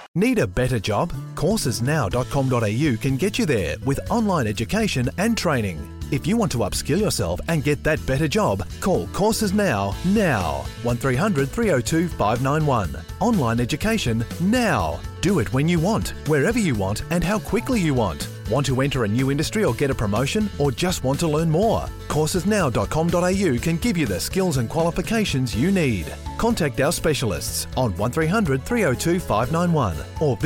Need a better job? Coursesnow.com.au can get you there with online education and training. If you want to upskill yourself and get that better job, call Courses Now. 1300 302 591. Online education now. Do it when you want, wherever you want, and how quickly you want. Want to enter a new industry or get a promotion, or just want to learn more? Coursesnow.com.au can give you the skills and qualifications you need. Contact our specialists on 1300 302 591 or